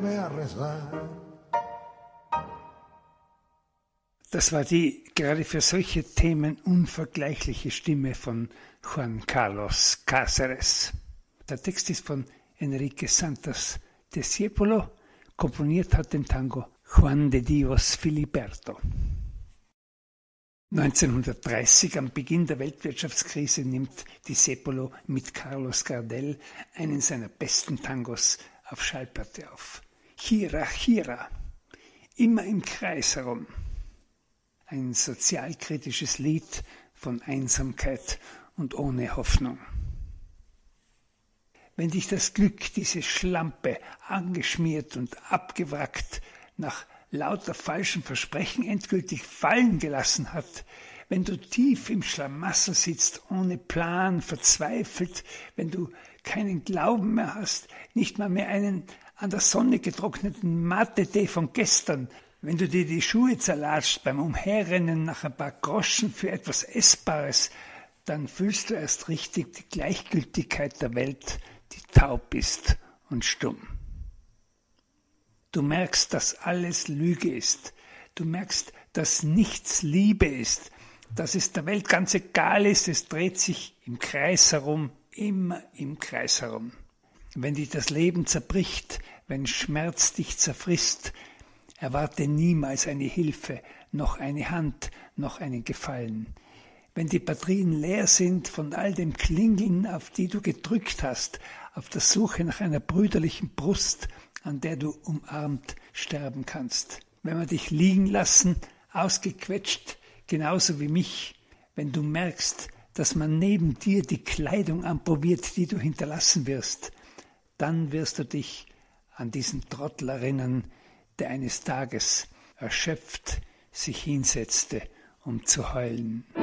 ponerme a rezar. Das war die gerade für solche Themen unvergleichliche Stimme von Juan Carlos Cáceres. Der Text ist von Enrique Santos Discépolo, komponiert hat den Tango Juan de Dios Filiberto. 1930, am Beginn der Weltwirtschaftskrise, nimmt Discépolo mit Carlos Gardel einen seiner besten Tangos auf Schallplatte auf. Gira, gira, immer im Kreis herum. Ein sozialkritisches Lied von Einsamkeit und ohne Hoffnung. Wenn dich das Glück, diese Schlampe, angeschmiert und abgewrackt, nach lauter falschen Versprechen endgültig fallen gelassen hat, wenn du tief im Schlamassel sitzt, ohne Plan, verzweifelt, wenn du keinen Glauben mehr hast, nicht mal mehr einen an der Sonne getrockneten Mate-Tee von gestern, wenn du dir die Schuhe zerlatscht beim Umherrennen nach ein paar Groschen für etwas Essbares, dann fühlst du erst richtig die Gleichgültigkeit der Welt, die taub ist und stumm. Du merkst, dass alles Lüge ist. Du merkst, dass nichts Liebe ist, dass es der Welt ganz egal ist, es dreht sich im Kreis herum, immer im Kreis herum. Wenn dich das Leben zerbricht, wenn Schmerz dich zerfrisst, erwarte niemals eine Hilfe, noch eine Hand, noch einen Gefallen. Wenn die Batterien leer sind von all dem Klingeln, auf die du gedrückt hast, auf der Suche nach einer brüderlichen Brust, an der du umarmt sterben kannst. Wenn wir dich liegen lassen, ausgequetscht, genauso wie mich, wenn du merkst, dass man neben dir die Kleidung anprobiert, die du hinterlassen wirst, dann wirst du dich an diesen Trottel erinnern, der eines Tages erschöpft sich hinsetzte, um zu heulen.